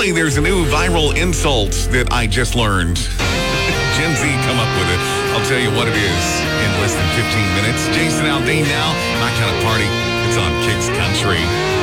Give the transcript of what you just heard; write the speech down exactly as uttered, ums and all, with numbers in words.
apparently there's a new viral insult that I just learned. Gen Z come up with it. I'll tell you what it is in less than fifteen minutes. Jason Aldean now, My Kind of Party. It's on Kicks Country.